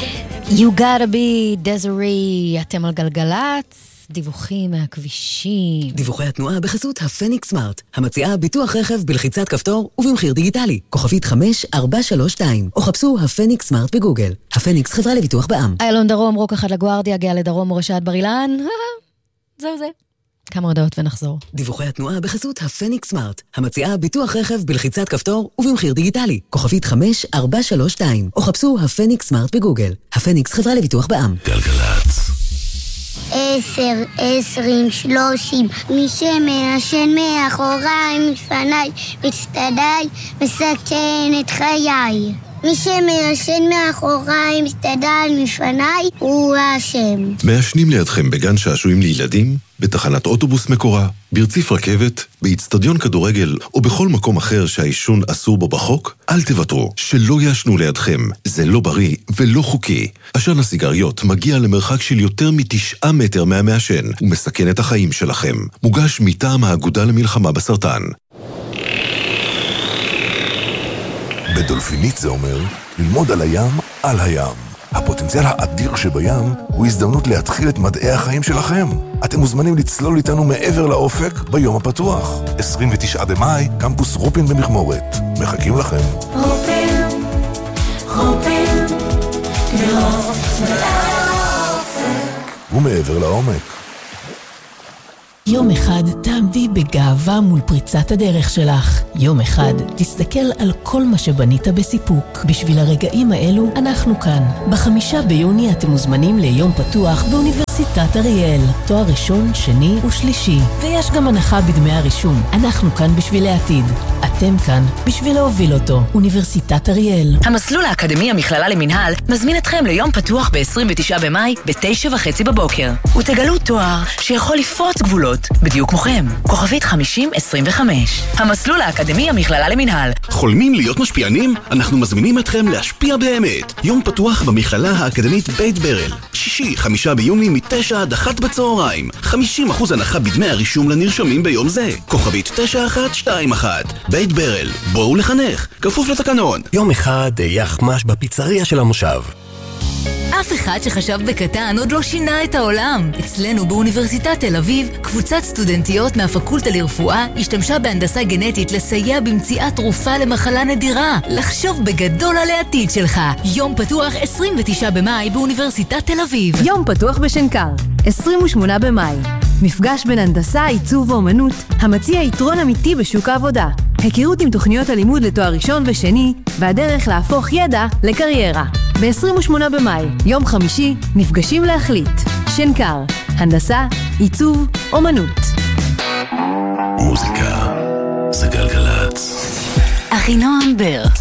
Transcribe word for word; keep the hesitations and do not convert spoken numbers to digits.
You gotta be Desiree, אתם על גלגלץ, דיווחים מהכבישים. דיווחי התנועה בחסות הפניקס סמארט, המציעה ביטוח רכב בלחיצת כפתור ובמחיר דיגיטלי, כוכבית חמש ארבע שלוש שתיים, או חפשו הפניקס סמארט בגוגל. הפניקס חברה לביטוח בע"מ. איילון דרום, רוק אחד לגוארדיה, גאה לדרום, מורשת בר אילן. זהו זה. כמה הודעות ונחזור. דיווחי התנועה בחסות הפניקס סמארט, המציעה ביטוח רכב בלחיצת כפתור ובמחיר דיגיטלי, כוכבית חמש ארבע שלוש שתיים, או חפשו הפניקס סמארט בגוגל. הפניקס חברה לביטוח בע"מ. גלגלץ. עשר, עשרים, שלושים, מי שמעשן מאחוריי, מפניי, מצטדיי, מסכן את חיי. מי שמעשן מאחוריי, מצטדיי, מפניי, הוא האשם. מעשנים לידכם בגן שעשועים לילדים, בתחנת אוטובוס מקורה, ברציף רכבת, באצטדיון כדורגל או בכל מקום אחר שהעישון אסור בו בחוק, אל תוותרו, שלא יעשנו לידכם. זה לא בריא ולא חוקי. עשן הסיגריות מגיע למרחק של יותר מתשעה מטר מהמעשן ומסכן את החיים שלכם. מוגש מטעם האגודה למלחמה בסרטן. בדולפינית זה אומר ללמוד על הים, על הים. הפוטנציאל האדיר שבים הוא הזדמנות להתחיל את מדעי החיים שלכם. אתם מוזמנים לצלול איתנו מעבר לאופק ביום הפתוח. עשרים ותשעה במאי, קמפוס רופין במכמורת. מחכים לכם. רופין, רופין, לראות לאופק. ומעבר לעומק. יום אחד תעמדי בגאווה מול פריצת הדרך שלך. יום אחד תסתכל על כל מה שבנית בסיפוק. בשביל הרגעים האלו אנחנו כאן. בחמישה ביוני אתם מוזמנים ליום פתוח באוניברסיטת אריאל. תואר ראשון, שני ושלישי. ויש גם הנחה בדמי הרישום. אנחנו כאן בשביל העתיד. אתם כאן בשביל להוביל אותו. אוניברסיטת אריאל. המסלול האקדמי המכללה למנהל מזמין אתכם ליום פתוח ב-עשרים ותשעה במאי ב-תשע וחצי בבוקר. ותגלו תואר שיכול לפרוץ גבולות. בדיוק כמוכם, כוכבית חמישים עשרים וחמש. המסלול האקדמי המכללה למנהל. חולמים להיות משפיענים? אנחנו מזמינים אתכם להשפיע באמת. יום פתוח במכללה האקדמית בית ברל. שישי, חמישה ביוני מתשע עד אחת בצהריים. חמישים אחוז הנחה בדמי הרישום לנרשמים ביום זה. כוכבית תשע אחת שתיים אחת. בית ברל, בואו לחנך. כפוף לתקנון. יום אחד יחמש בפיצריה של המושב. אף אחד שחשב בקטן עוד לא שינה את העולם. אצלנו באוניברסיטת תל אביב, קבוצת סטודנטיות מהפקולטה לרפואה השתמשה בהנדסה גנטית לסייע במציאת תרופה למחלה נדירה. לחשוב בגדול על העתיד שלך. יום פתוח עשרים ותשעה במאי באוניברסיטת תל אביב. יום פתוח בשנקר, עשרים ושמונה במאי. מפגש בין הנדסה, עיצוב ואומנות, המציע יתרון אמיתי בשוק העבודה. היכרות עם תוכניות הלימוד לתואר ראשון ושני, והדרך להפוך ידע לקריירה. ב-עשרים ושמונה במאי, יום חמישי, נפגשים להחליט. שנקר, הנדסה, עיצוב, אומנות. מוזיקה זה גלגלץ. אחינועם בר.